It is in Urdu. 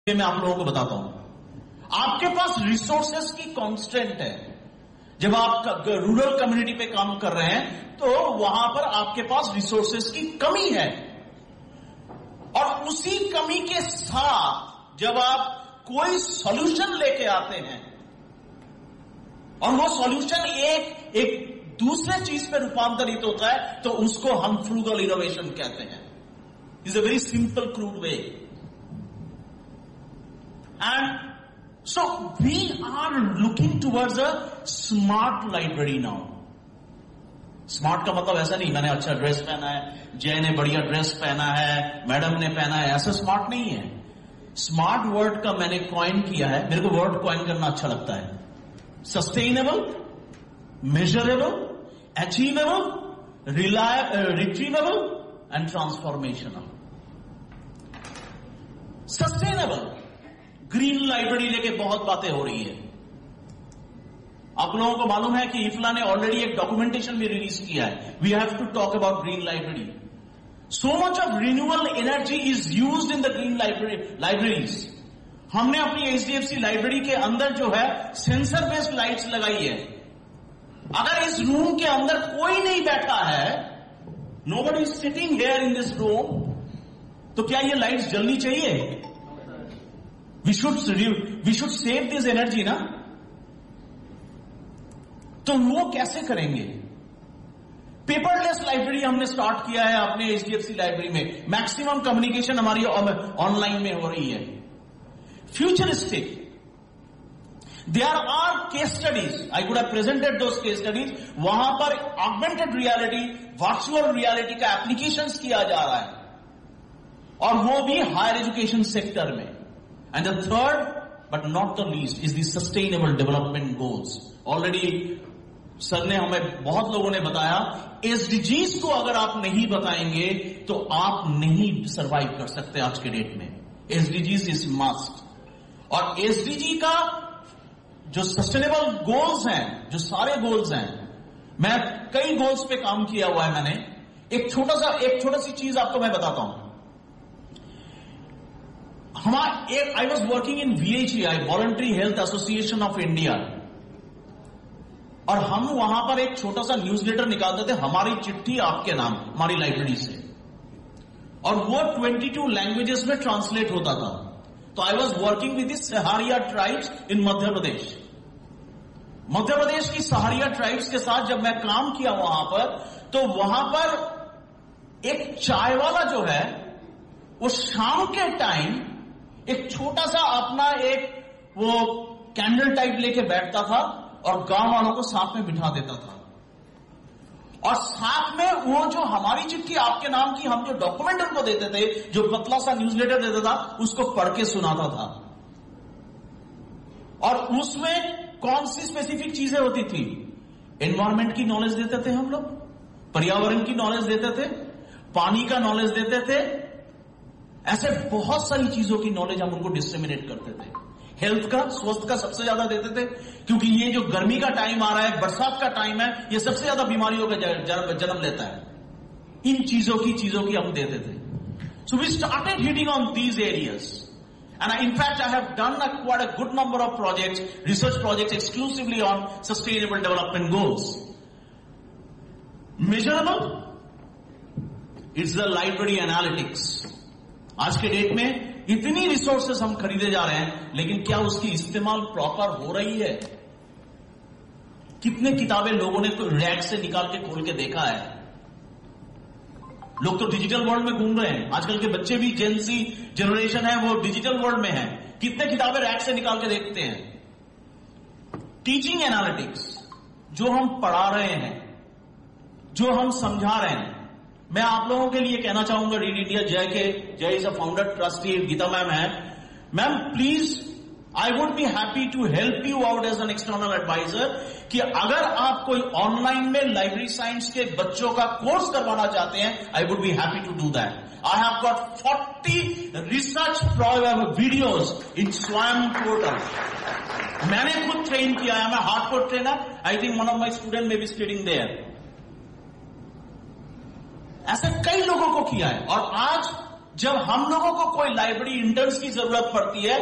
میں آپ لوگوں کو بتاتا ہوں. آپ کے پاس ریسورسز کی کانسٹینٹ ہے. جب آپ رورل کمیونٹی پہ کام کر رہے ہیں تو وہاں پر آپ کے پاس ریسورسز کی کمی ہے, اور اسی کمی کے ساتھ جب آپ کوئی سولوشن لے کے آتے ہیں اور وہ سولوشن ایک دوسرے چیز پہ روپانترت ہوتا ہے تو اس کو ہم فروگل انوویشن کہتے ہیں. It's a very simple crowd way. And so we are looking towards a smart library now. Smart کا مطلب ایسا نہیں میں نے اچھا ڈریس پہنا ہے, جے نے بڑھیا ڈریس پہنا ہے, میڈم نے پہنا ہے, ایسا اسمارٹ نہیں ہے. اسمارٹ ورڈ کا میں نے کوائن کیا ہے, میرے کو ورڈ کوائن کرنا اچھا لگتا ہے. Sustainable, measurable, achievable, ریٹریویبل and transformational. Sustainable, green library لے کے بہت باتیں ہو رہی ہے. آپ لوگوں کو معلوم ہے کہ افلا نے آلریڈی ایک ڈاکومنٹیشن بھی ریلیز کیا ہے. We have to talk about green library. So much of renewable energy is used in the green libraries. ہم نے اپنی HDFC لائبریری کے اندر جو ہے سینسر بیسڈ لائٹس لگائی ہے. اگر اس روم کے اندر کوئی نہیں بیٹھا ہے, نو بڈی از سٹنگ ہیئر ان دس روم, تو کیا یہ لائٹس جلنی چاہیے؟ We should save this energy نا. تو وہ کیسے کریں گے؟ پیپر لیس لائبریری ہم نے سٹارٹ کیا ہے اپنے HDFC لائبریری میں. میکسیمم کمیونیکیشن ہماری آن لائن میں ہو رہی ہے. Futuristic, there are case studies. I could have presented those case studies. وہاں پر augmented reality, virtual reality کا applications کیا جا رہا ہے, اور وہ بھی ہائر ایجوکیشن سیکٹر میں. And the third, but not the least, is the sustainable development goals. Already, سر نے ہمیں بہت لوگوں نے بتایا, SDGs کو اگر آپ نہیں بتائیں گے تو آپ نہیں سروائیو کر سکتے آج کے ڈیٹ میں. SDGs is must. اور SDG کا جو سسٹینیبل گولز ہیں, جو سارے گولز ہیں, میں کئی گولز پہ کام کیا ہوا ہے. میں نے ایک چھوٹا سی چیز آپ کو میں بتاتا ہوں. I was working in VHEI, Voluntary Health Association of India, اور ہم وہاں پر ایک چھوٹا سا نیوز لیٹر نکالتے تھے, ہماری چٹھی آپ کے نام, ہماری لائبریری سے, اور وہ 22 لینگویجز میں ٹرانسلیٹ ہوتا تھا. تو I was working with the Saharia tribes in Madhya Pradesh. Madhya Pradesh کی سہاریا ٹرائبس کے ساتھ جب میں کام کیا وہاں پر, تو وہاں پر ایک چائے والا جو ہے وہ شام کے ٹائم ایک چھوٹا سا اپنا ایک وہ کینڈل ٹائپ لے کے بیٹھتا تھا اور گاؤں والوں کو ساتھ میں بٹھا دیتا تھا, اور ساتھ میں وہ جو ہماری چٹھی آپ کے نام کی ہم جو ڈاکومنٹ ان کو دیتے تھے, جو پتلا سا نیوز لیٹر دیتا تھا, اس کو پڑھ کے سناتا تھا. اور اس میں کون سی اسپیسیفک چیزیں ہوتی تھی؟ انوائرمنٹ کی نالج دیتے تھے ہم لوگ, پریاورن کی نالج دیتے تھے, پانی کا نالج دیتے تھے, ایسے بہت ساری چیزوں کی نالج ہم ان کو ڈسٹریمنیٹ کرتے تھے. ہیلتھ کا, سوستھ کا سب سے زیادہ دیتے تھے, کیونکہ یہ جو گرمی کا ٹائم آ رہا ہے, برسات کا ٹائم ہے, یہ سب سے زیادہ بیماریوں کا جنم لیتا ہے. ان چیزوں کی ہم دیتے تھے. So we started hitting on these areas, and in fact I have done quite a good number of projects, research projects exclusively on sustainable development goals. Measurable, it's the library analytics. آج کے ڈیٹ میں اتنی ریسورسز ہم خریدے جا رہے ہیں, لیکن کیا اس کی استعمال پراپر ہو رہی ہے؟ کتنے کتابیں لوگوں نے ریک سے نکال کے کھول کے دیکھا ہے؟ لوگ تو ڈیجیٹل ورلڈ میں گھوم رہے ہیں. آج کل کے بچے بھی جین سی جنریشن ہے, وہ ڈیجیٹل ورلڈ میں ہے. کتنے کتابیں ریک سے نکال کے دیکھتے ہیں؟ ٹیچنگ اینالیٹکس, جو ہم پڑھا رہے ہیں, جو ہم سمجھا رہے ہیں. میں آپ لوگوں کے لیے کہنا چاہوں گا, ریڈ انڈیا جے کے جے از اے فاؤنڈر ٹرسٹی, گیتا میم ہے. میم please, I would be happy to help you out as an external advisor, کہ اگر آپ کوئی آن لائن میں لائبریری سائنس کے بچوں کا کورس کروانا چاہتے ہیں, I would be happy to do that. I have got 40 research videos in سوائم portal. میں نے خود ٹرین کیا ہے, میں hard core trainer. I think one of my student میں بی اسٹڈنگ دیئر. ایسے کئی لوگوں کو کیا ہے, اور آج جب ہم لوگوں کو کوئی لائبریری انٹرنس کی ضرورت پڑتی ہے